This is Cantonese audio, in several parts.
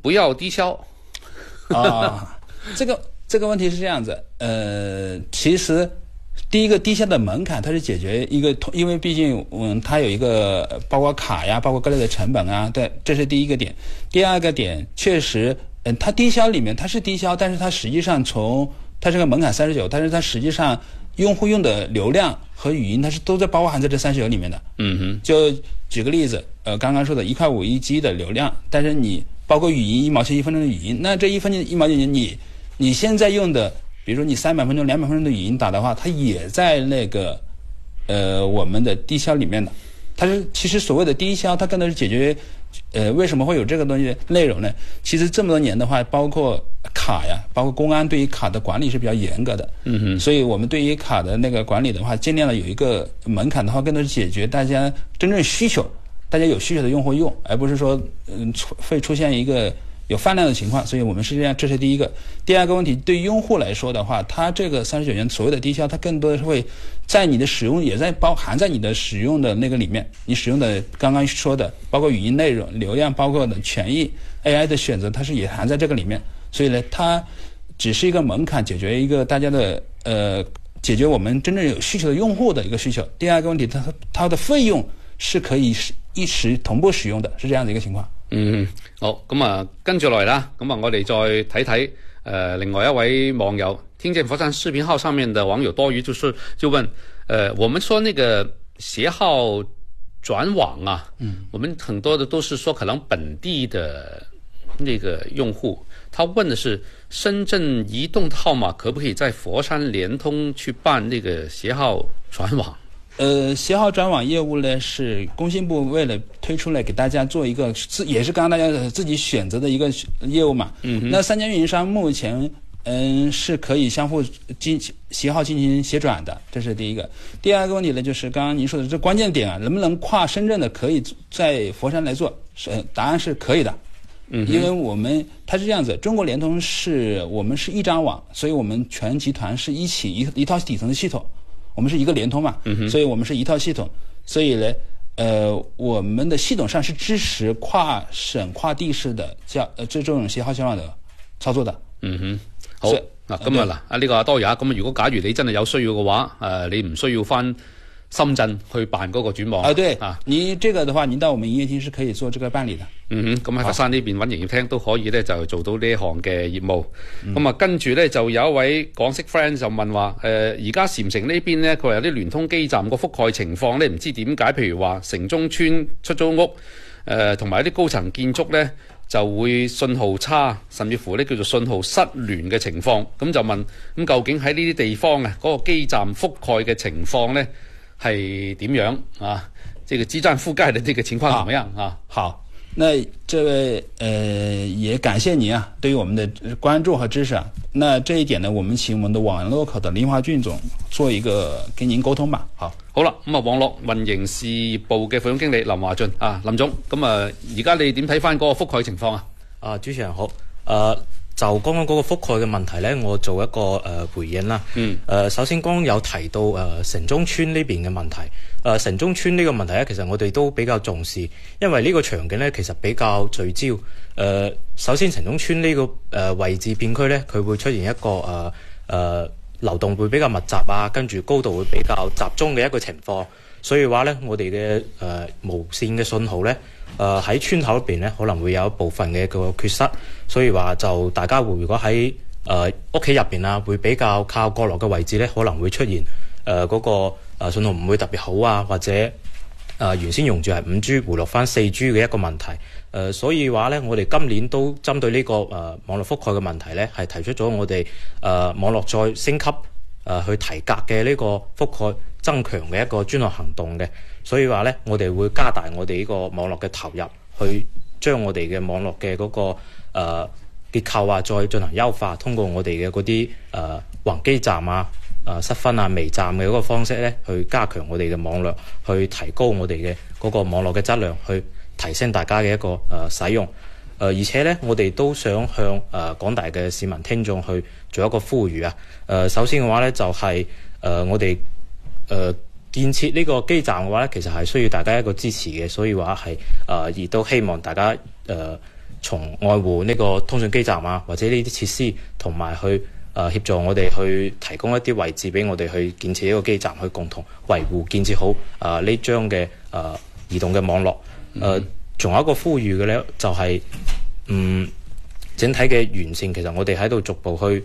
不要低消这个问题是这样子，其实第一个低消的门槛，它是解决一个，因为毕竟它有一个包括卡呀，包括各类的成本啊，对，这是第一个点。第二个点，确实，它低消里面它是低消，但是它实际上它这个门槛39，但是它实际上用户用的流量和语音它是都在包含在这39里面的。就举个例子，刚刚说的1.5块1G 的流量，但是你包括语音1毛钱1分钟的语音，那这1毛钱你现在用的，比如说你300分钟、200分钟的语音打的话，它也在那个我们的低消里面的。它是其实所谓的低消，它更多是解决为什么会有这个东西内容呢？其实这么多年的话，包括卡呀，包括公安对于卡的管理是比较严格的。所以我们对于卡的那个管理的话，尽量的有一个门槛的话，更多是解决大家真正需求，大家有需求的用户用，而不是说会出现一个有泛滥的情况。所以我们是这样，这是第一个。第二个问题，对于用户来说的话，它这个39元所谓的低消，它更多的是会在你的使用，也在包含在你的使用的那个里面，你使用的刚刚说的包括语音内容流量，包括的权益 AI 的选择，它是也含在这个里面。所以呢，它只是一个门槛，解决一个大家的解决我们真正有需求的用户的一个需求。第二个問題，它的費用是可以一時同步使用的，是這樣的一個情況。 好，咁啊，跟住落嚟啦，咁啊，我哋再睇睇另外一位網友，聽見佛山視頻號上面的網友多餘就問，我們說那個攜號轉網啊，我們很多的都是說可能本地的那個用戶，他問的是深圳移動的號碼可不可以在佛山聯通去辦那個攜號轉網？ 攜號轉網業務呢，是工信部為了推出來給大家做一個，也是剛剛大家自己選擇的一個業務嘛。那3家運營商目前是可以相互攜號進行協轉的，這是第一個。第二個問題呢，就是剛剛您說的這關鍵點啊，能不能跨深圳的可以在佛山來做？答案是可以的。因為我們它是這樣子，中國聯通我們是一張網，所以我們全集團是一起一套底層的系統。我們是一個聯通嘛，所以我們是一套系統，所以呢，我們的系統上是支持跨省跨地市的這種攜號轉網的操作的。 好嗱，咁啊嗱，呢個阿多爺，咁如果假如你真係有需要嘅話，你唔需要翻深圳去辦嗰個轉網啊？對啊，你這個的話，您到我們營業廳是可以做這個辦理的。 咁喺佛山呢邊揾營業廳都可以咧，就做到呢一項嘅業務。咁跟住咧就有一位港式 friend 就問話，而家禪城呢邊咧，佢話有啲聯通基站個覆蓋情況咧，唔知點解，譬如話城中村出租屋，同埋一啲高層建築咧，就會信號差，甚至乎咧叫做信號失聯嘅情況。咁就問，咁究竟喺呢啲地方啊，嗰個基站覆蓋嘅情況咧係點樣啊？這個基站覆蓋的這個情況怎麼樣啊？ 好，那這位也感謝您啊，對於我們的關注和支持啊。那這一點呢，我們請我們的網絡口的林華俊總做一個跟您溝通吧。 好啦，咁啊，網絡運營事業部嘅副總經理林華俊啊，林總，咁啊，而家你點睇翻嗰個覆蓋情況啊？ 主持人好，就剛剛嗰個覆蓋嘅問題呢，我做一個回應啦。首先剛剛有提到城中村呢邊嘅問題。城中村呢個問題呢，其實我哋都比較重視，因為呢個場景呢，其實比較聚焦。首先城中村呢個位置片區呢，佢會出現一個流動會比較密集啊，跟住高度會比較集中嘅一個情況。所以話呢，我哋嘅無線嘅信號呢，喺村口入邊呢，可能會有一部分嘅一個缺失。所以話就大家如果喺屋企入邊啊，會比較靠角落嘅位置呢，可能會出現嗰個信號唔會特別好啊，或者原先用住係5G 回落翻4G 嘅一個問題。所以話呢，我哋今年都針對呢個網絡覆蓋嘅問題呢，係提出咗我哋網絡再升級去提格嘅呢個覆蓋增強嘅一個專項行動嘅。所以話呢，我哋會加大我哋呢個網絡嘅投入，去將我哋嘅網絡嘅嗰個結構啊，再進行優化，通過我哋嘅嗰啲宏基站啊、失分啊、微站嘅嗰個方式咧，去加強我哋嘅網絡，去提高我哋嘅嗰個網絡嘅質量，去提升大家嘅一個使用。而且咧，我哋都想向廣大嘅市民聽眾去做一個呼籲啊。首先嘅話咧，就係我哋建設呢個基站嘅話咧，其實係需要大家一個支持嘅，所以話係亦都希望大家從愛護呢個通訊基站啊，或者呢啲設施，同埋去協助我哋去提供一啲位置俾我哋去建設呢個基站，去共同維護建設好呢張嘅移動嘅網絡。仲有一個呼籲嘅咧，就係整體嘅完善，其實我哋喺度逐步去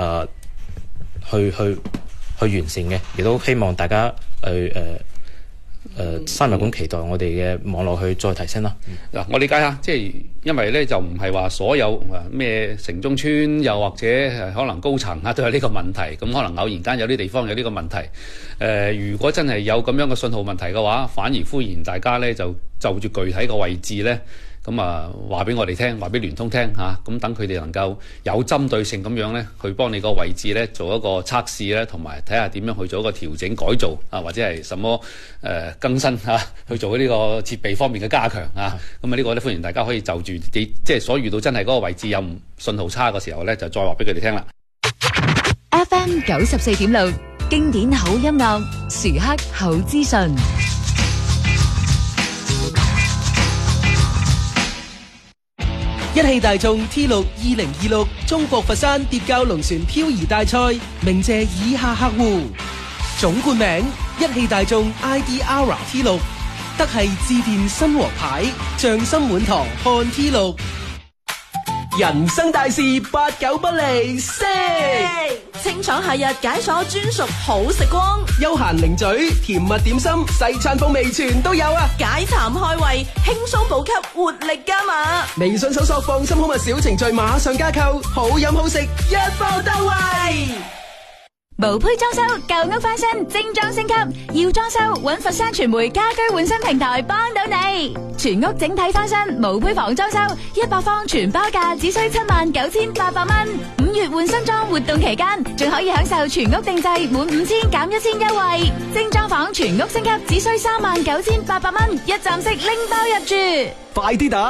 完善嘅，亦都希望大家去深入咁期待我哋嘅網絡去再提升啦。 嗱，我理解下，即係因為咧就唔係話所有咩城中村又或者可能高層都有呢個問題，咁可能偶然間有啲地方有呢個問題。如果真係有咁樣嘅信號問題嘅話，反而呼籲大家咧就住具體嘅位置咧，咁話俾我哋聽，話俾聯通聽嚇，咁等佢哋能夠有針對性咁樣咧，去幫你個位置咧做一個測試咧，同埋睇下點樣去做一個調整改造或者係什麼更新去做呢個設備方面嘅加強咁呢個咧歡迎大家可以就住你即係所遇到真係嗰個位置有信號差嘅時候咧，就再話俾佢哋聽啦。 FM 94.6經典好音樂，時刻好資訊。 一汽大眾 T6 2026中國佛山疊滘龍船漂移大賽鳴謝以下客戶：總冠名一汽大眾 ID.Aura T6， 德系致電新王牌，匠心滿堂看 T6。人生大事八九不離，識清爽夏日解鎖專屬好食光， 休閒零嘴甜蜜點心西餐風味全都有啊！ 解饞開胃，輕鬆補給活力加碼。 微信搜索放心好物小程序，馬上加購，好飲好食一包到位。 無胚裝修，舊屋翻新，精裝升級，要裝修揾佛山傳媒家居換新平台幫到你。全屋整體翻新，無胚房裝修100方全包價只需79800蚊。5月換新裝活動期間，仲可以享受全屋定製滿5000減1000優惠。精裝房全屋升級只需39800蚊，一站式拎包入住。 快啲打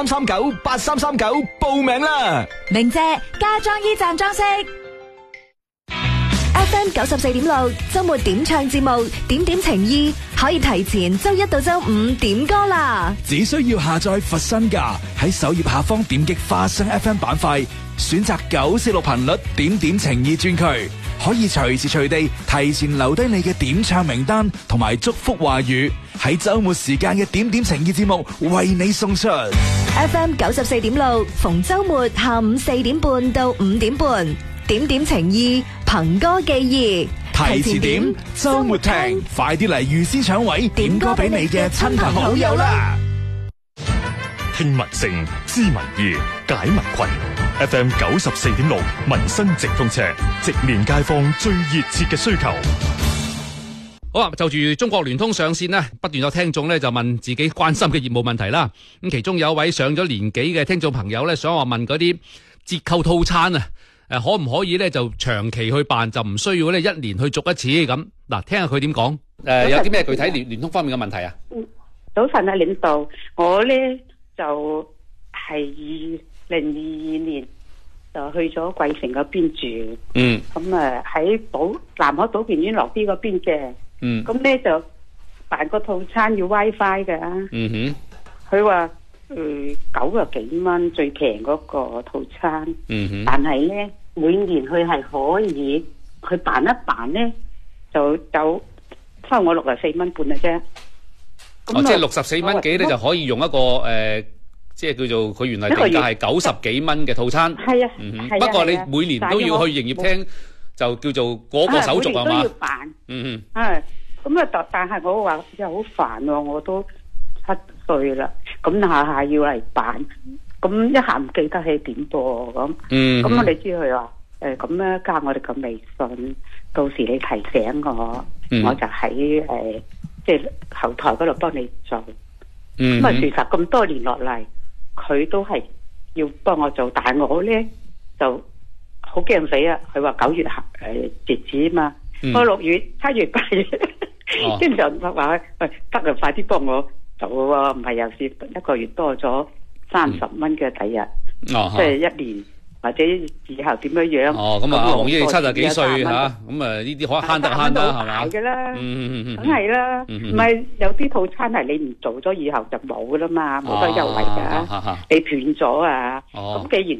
83398339報名啦！ 鳴謝家裝驛站裝飾。FM 94.6周末點唱節目，點點情意，可以提前周一到周五點歌啦。 只需要下載佛山架，喺首頁下方點擊花生 FM 板塊，選擇946頻率點點情意專區，可以隨時隨地提前留低你嘅點唱名單同埋祝福話語，喺周末時間嘅點點情意節目為你送出。 FM 94.6逢周末下午4點半到5點半，點點情意，憑歌寄意， 提前點，周末聽，快啲嚟預先搶位，點歌俾你嘅親朋好友啦！ 聽民聲，知民意，解民困。FM 94.6民生直通車，直面街坊最熱切嘅需求。 好啦，就住中國聯通上線呢，不斷有聽眾咧就問自己關心嘅業務問題啦。咁其中有一位上咗年紀嘅聽眾朋友咧，想話問嗰啲折扣套餐啊，可唔可以咧就長期去辦，就唔需要咧1年去續一次咁？嗱，聽下佢點講。有啲咩具體聯通方面嘅問題啊？ 早晨啊，領導，我咧就係2022年就去咗桂城嗰邊住。咁喺南海島邊落啲嗰邊嘅。咁咧就辦個套餐要 WiFi 嘅。佢話90幾蚊最平嗰個套餐。但係咧每年佢係可以去辦一辦咧，就收我64蚊半嘅啫。 即係64蚊幾咧就可以用一個即係叫做佢原來定價係90幾蚊嘅套餐。係啊，不過你每年都要去營業廳，就叫做嗰個手續係嘛？都要辦。咁啊，但係我話又好煩喎，我都7歲啦，咁下下要嚟辦，咁一下唔記得起點噃咁。咁我哋知佢話咁咧加我哋個微信，到時你提醒我，我就喺即係後台嗰度幫你做。咁啊，事實咁多年落嚟，佢都係要幫我做，但係我咧就好驚死啊！佢話9月截止啊嘛，我6月、7月、8月，跟住就話喂，得啊，快啲幫我做喎，唔係又是1個月多咗30蚊嘅第日，即係1年或者以後點樣樣。 哦，咁啊，黃姨你70幾歲嚇，咁啊呢啲可慳得慳啦，係嘛？ 嘅啦， 梗係啦，唔係有啲套餐係你唔做咗以後就冇噶啦嘛，冇得優惠㗎，你斷咗啊，咁既然